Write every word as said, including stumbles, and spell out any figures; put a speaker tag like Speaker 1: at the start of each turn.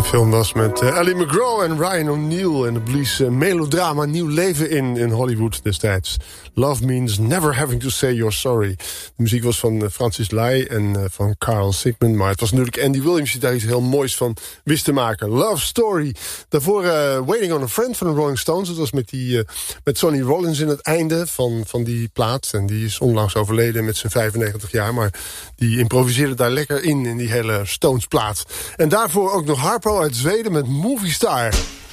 Speaker 1: film was met uh, Ally McGraw en Ryan O'Neal. En de blies uh, melodrama nieuw leven in in Hollywood destijds. Love Means Never Having to Say You're Sorry. De muziek was van uh, Francis Lai en uh, van Carl Sigman. Maar het was natuurlijk Andy Williams die daar iets heel moois van wist te maken. Love Story. Daarvoor uh, Waiting on a Friend van de Rolling Stones. Dat was met, die, uh, met Sonny Rollins in het einde van, van die plaat. En die is onlangs overleden met zijn vijfennegentig jaar. Maar die improviseerde daar lekker in, in die hele Stones plaat. En daarvoor ook nog Harpo uit Zweden met Movie Star.